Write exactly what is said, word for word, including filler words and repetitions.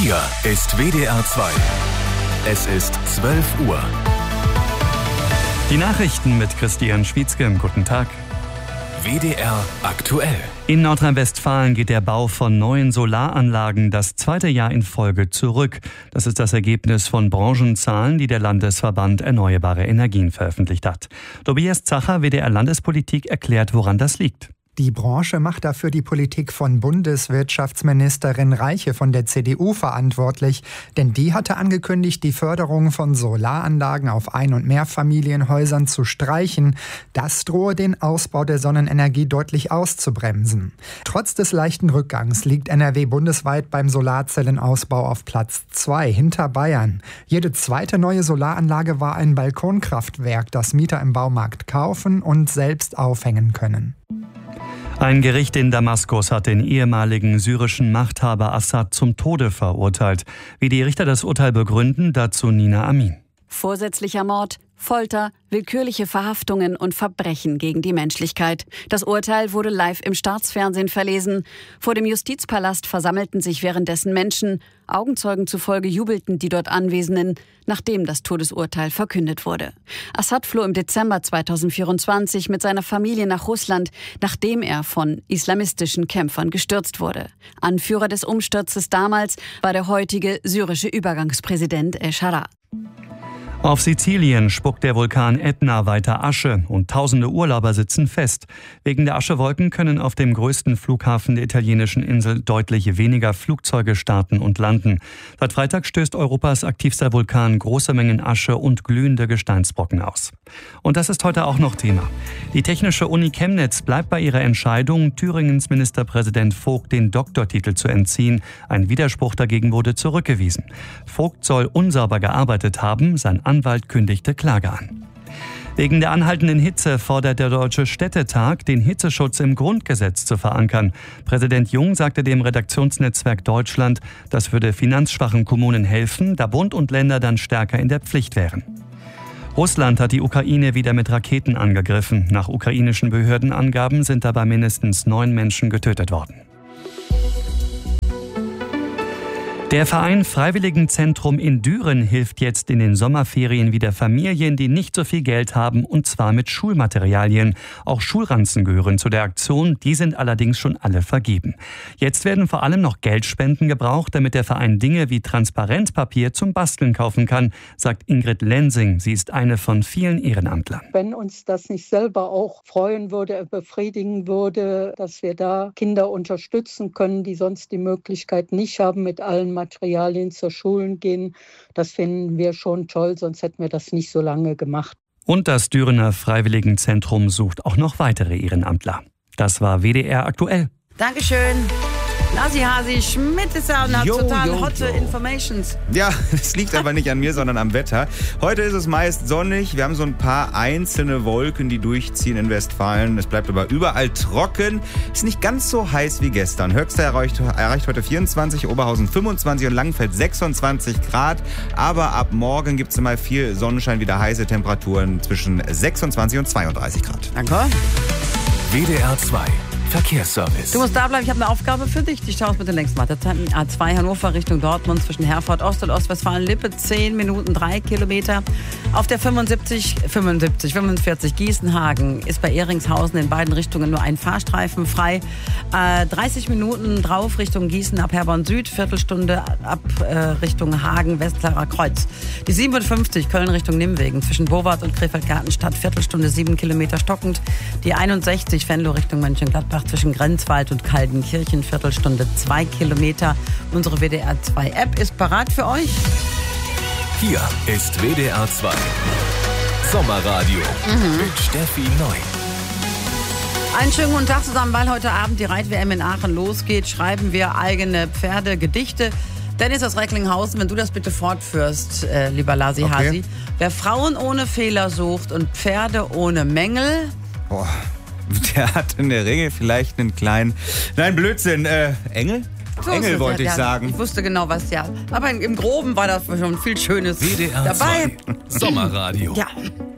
Hier ist W D R zwei. Es ist zwölf Uhr. Die Nachrichten mit Christian Schwietzke. Guten Tag. W D R aktuell. In Nordrhein-Westfalen geht der Bau von neuen Solaranlagen das zweite Jahr in Folge zurück. Das ist das Ergebnis von Branchenzahlen, die der Landesverband Erneuerbare Energien veröffentlicht hat. Tobias Zacher, W D R Landespolitik, erklärt, woran das liegt. Die Branche macht dafür die Politik von Bundeswirtschaftsministerin Reiche von der C D U verantwortlich. Denn die hatte angekündigt, die Förderung von Solaranlagen auf Ein- und Mehrfamilienhäusern zu streichen. Das drohe den Ausbau der Sonnenenergie deutlich auszubremsen. Trotz des leichten Rückgangs liegt N R W bundesweit beim Solarzellenausbau auf Platz zwei hinter Bayern. Jede zweite neue Solaranlage war ein Balkonkraftwerk, das Mieter im Baumarkt kaufen und selbst aufhängen können. Ein Gericht in Damaskus hat den ehemaligen syrischen Machthaber Assad zum Tode verurteilt. Wie die Richter das Urteil begründen, dazu Nina Amin. Vorsätzlicher Mord, Folter, willkürliche Verhaftungen und Verbrechen gegen die Menschlichkeit. Das Urteil wurde live im Staatsfernsehen verlesen. Vor dem Justizpalast versammelten sich währenddessen Menschen. Augenzeugen zufolge jubelten die dort Anwesenden, nachdem das Todesurteil verkündet wurde. Assad floh im Dezember zweitausendvierundzwanzig mit seiner Familie nach Russland, nachdem er von islamistischen Kämpfern gestürzt wurde. Anführer des Umsturzes damals war der heutige syrische Übergangspräsident El-Sharaa. Auf Sizilien spuckt der Vulkan Ätna weiter Asche und tausende Urlauber sitzen fest. Wegen der Aschewolken können auf dem größten Flughafen der italienischen Insel deutlich weniger Flugzeuge starten und landen. Seit Freitag stößt Europas aktivster Vulkan große Mengen Asche und glühende Gesteinsbrocken aus. Und das ist heute auch noch Thema. Die Technische Uni Chemnitz bleibt bei ihrer Entscheidung, Thüringens Ministerpräsident Vogt den Doktortitel zu entziehen. Ein Widerspruch dagegen wurde zurückgewiesen. Vogt soll unsauber gearbeitet haben, sein Anwalt kündigte Klage an. Wegen der anhaltenden Hitze fordert der Deutsche Städtetag, den Hitzeschutz im Grundgesetz zu verankern. Präsident Jung sagte dem Redaktionsnetzwerk Deutschland, das würde finanzschwachen Kommunen helfen, da Bund und Länder dann stärker in der Pflicht wären. Russland hat die Ukraine wieder mit Raketen angegriffen. Nach ukrainischen Behördenangaben sind dabei mindestens neun Menschen getötet worden. Der Verein Freiwilligenzentrum in Düren hilft jetzt in den Sommerferien wieder Familien, die nicht so viel Geld haben, und zwar mit Schulmaterialien. Auch Schulranzen gehören zu der Aktion, die sind allerdings schon alle vergeben. Jetzt werden vor allem noch Geldspenden gebraucht, damit der Verein Dinge wie Transparentpapier zum Basteln kaufen kann, sagt Ingrid Lensing. Sie ist eine von vielen Ehrenamtlern. Wenn uns das nicht selber auch freuen würde, befriedigen würde, dass wir da Kinder unterstützen können, die sonst die Möglichkeit nicht haben, mit allen Materialien zur Schulen gehen. Das finden wir schon toll, sonst hätten wir das nicht so lange gemacht. Und das Dürener Freiwilligenzentrum sucht auch noch weitere Ehrenamtler. Das war W D R aktuell. Dankeschön. Lassi Hasi Schmidt ist da und hat Jo, total jo, hotte jo. Informations. Ja, es liegt aber nicht an mir, sondern am Wetter. Heute ist es meist sonnig. Wir haben so ein paar einzelne Wolken, die durchziehen in Westfalen. Es bleibt aber überall trocken. Ist nicht ganz so heiß wie gestern. Höchster erreicht, erreicht heute vierundzwanzig, Oberhausen fünfundzwanzig und Langenfeld sechsundzwanzig Grad. Aber ab morgen gibt es mal viel Sonnenschein, wieder heiße Temperaturen zwischen sechsundzwanzig und zweiunddreißig Grad. Danke. W D R zwei. Verkehrsservice. Du musst da bleiben, ich habe eine Aufgabe für dich. Die schaust mit den längsten Wartezeiten. A zwei Hannover Richtung Dortmund zwischen Herford Ost und Ostwestfalen-Lippe. zehn Minuten, drei Kilometer. Auf der fünfundsiebzig, fünfundsiebzig, fünfundvierzig Gießenhagen ist bei Ehringshausen in beiden Richtungen nur ein Fahrstreifen frei. Äh, dreißig Minuten drauf Richtung Gießen ab Herborn Süd. Viertelstunde ab äh, Richtung Hagen, Westlarer Kreuz. Die siebenundfünfzig Köln Richtung Nimwegen zwischen Bowart und Krefeld-Gartenstadt. Viertelstunde sieben Kilometer stockend. Die einundsechzig Venlo Richtung Mönchengladbach zwischen Grenzwald und Kaldenkirchen, Viertelstunde zwei Kilometer. Unsere W D R zwei App ist parat für euch. Hier ist W D R zwei. Sommerradio mhm. mit Steffi Neu. Einen schönen guten Tag zusammen, weil heute Abend die Reit-W M in Aachen losgeht, schreiben wir eigene Pferdegedichte. Dennis aus Recklinghausen, wenn du das bitte fortführst, äh, lieber Lasi Okay. Hasi. Wer Frauen ohne Fehler sucht und Pferde ohne Mängel... Boah, der hat in der Regel vielleicht einen kleinen... Nein, Blödsinn. Äh, Engel? So Engel ist es, wollte ja, ich ja. sagen. Ich wusste genau, was ja. Aber im Groben war da schon viel Schönes W D R dabei. zwei. Sommerradio. Ja.